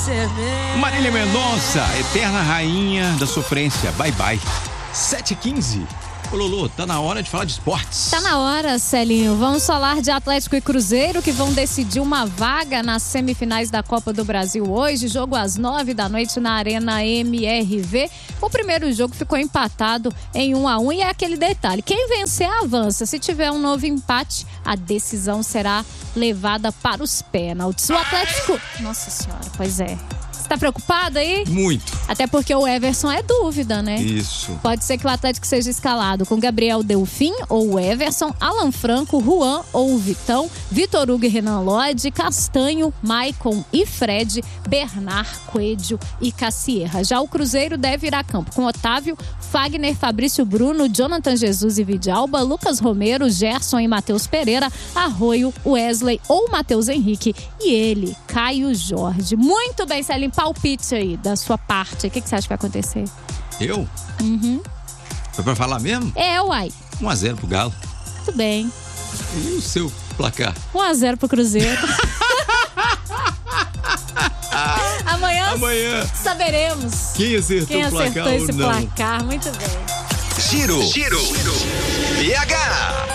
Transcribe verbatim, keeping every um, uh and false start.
Marília Mendonça, eterna rainha da sofrência. Bye, bye. sete e quinze. Ô, Lulu, tá na hora de falar de esportes. Tá na hora, Celinho. Vamos falar de Atlético e Cruzeiro, que vão decidir uma vaga nas semifinais da Copa do Brasil hoje. Jogo às nove da noite na Arena M R V. O primeiro jogo ficou empatado em um a um e é aquele detalhe. Quem vencer avança. Se tiver um novo empate, a decisão será levada para os pênaltis. O Atlético... Nossa Senhora, pois é. Tá preocupado aí? Muito. Até porque o Everson é dúvida, né? Isso. Pode ser que o Atlético seja escalado com Gabriel Delfim ou o Everson, Alan Franco, Juan ou o Vitão, Vitor Hugo e Renan Lodge, Castanho, Maicon e Fred, Bernard, Coelho e Cassierra. Já o Cruzeiro deve ir a campo com Otávio, Fagner, Fabrício Bruno, Jonathan Jesus e Vidalba, Lucas Romero, Gerson e Matheus Pereira, Arroio, Wesley ou Matheus Henrique e ele, Caio Jorge. Muito bem, Celinho, palpite aí da sua parte. O que, que você acha que vai acontecer? Eu? Uhum. Foi pra falar mesmo? É, uai. um a zero pro Galo. Muito bem. E o seu placar? um a zero pro Cruzeiro. Amanhã, Amanhã saberemos quem acertou, quem o placar acertou esse ou não. placar. Muito bem. Giro, Giro, B H.